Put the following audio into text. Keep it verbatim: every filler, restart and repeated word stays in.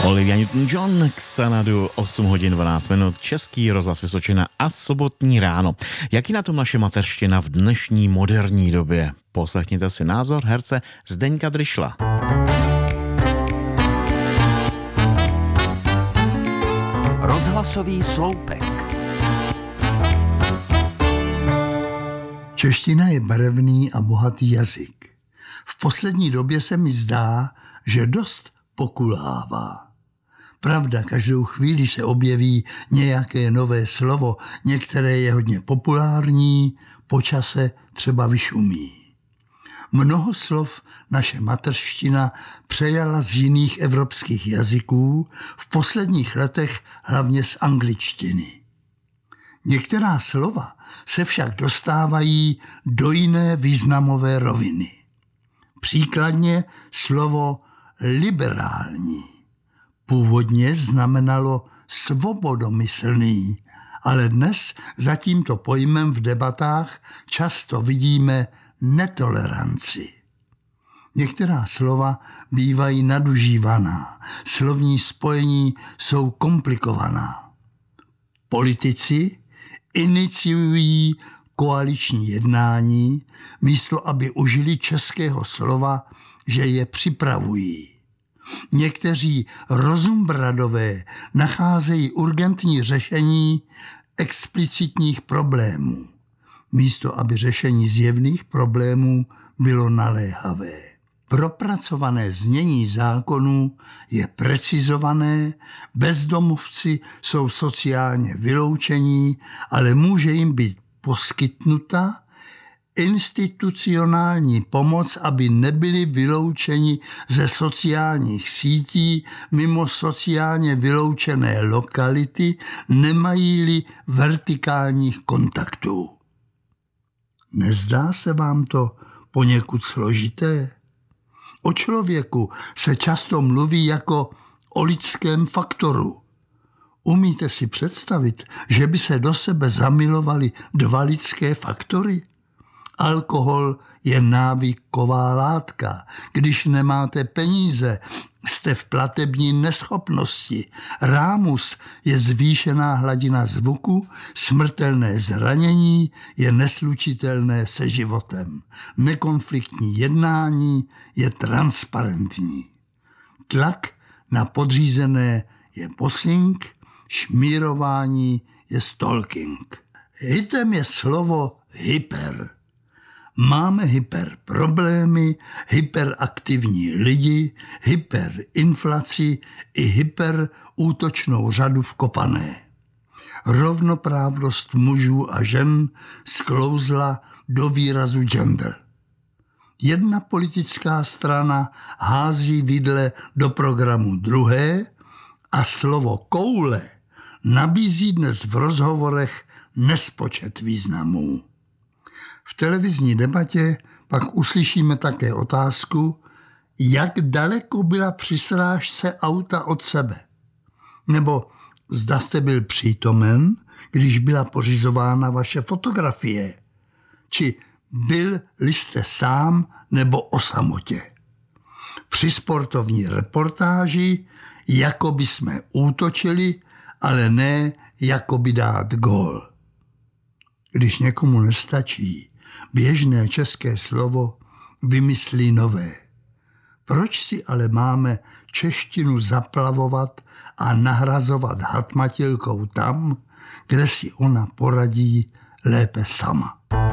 Olivia Newton-John k Sanadu, osm hodin dvanáct minut, Český rozhlas Vysočina a sobotní ráno. Jak je na tom naše mateřština v dnešní moderní době? Poslechněte si názor herce Zdeňka Dryšla. Rozhlasový sloupek. Čeština je barevný a bohatý jazyk. V poslední době se mi zdá, že dost pokulhává. Pravda, každou chvíli se objeví nějaké nové slovo, některé je hodně populární, po čase třeba vyšumí. Mnoho slov naše mateřština přejala z jiných evropských jazyků, v posledních letech hlavně z angličtiny. Některá slova se však dostávají do jiné významové roviny. Příkladně slovo liberální. Původně znamenalo svobodomyslný, ale dnes za tímto pojmem v debatách často vidíme netoleranci. Některá slova bývají nadužívaná, slovní spojení jsou komplikovaná. Politici iniciují koaliční jednání, místo aby užili českého slova, že je připravují. Někteří rozumbradové nacházejí urgentní řešení explicitních problémů, místo aby řešení zjevných problémů bylo naléhavé. Propracované znění zákonů je precizované, bezdomovci jsou sociálně vyloučení, ale může jim být poskytnuta institucionální pomoc, aby nebyli vyloučeni ze sociálních sítí mimo sociálně vyloučené lokality, nemají-li vertikálních kontaktů. Nezdá se vám to poněkud složité? O člověku se často mluví jako o lidském faktoru. Umíte si představit, že by se do sebe zamilovali dva lidské faktory? Alkohol je návyková látka. Když nemáte peníze, jste v platební neschopnosti. Rámus je zvýšená hladina zvuku, smrtelné zranění je neslučitelné se životem. Nekonfliktní jednání je transparentní. Tlak na podřízené je bossing, šmírování je stalking. Hitem je slovo hyper. Máme hyperproblémy, hyperaktivní lidi, hyperinflaci i hyperútočnou řadu v Kopané. Rovnoprávnost mužů a žen sklouzla do výrazu gender. Jedna politická strana hází vidle do programu druhé a slovo koule nabízí dnes v rozhovorech nespočet významů. V televizní debatě pak uslyšíme také otázku, jak daleko byla při srážce auta od sebe. Nebo zda jste byl přítomen, když byla pořizována vaše fotografie. Či byl-li jste sám nebo o samotě. Při sportovní reportáži jako by jsme útočili, ale ne jako by dát gól. Když někomu nestačí běžné české slovo, vymyslí nové. Proč si ale máme češtinu zaplavovat a nahrazovat hatmatilkou tam, kde si ona poradí lépe sama?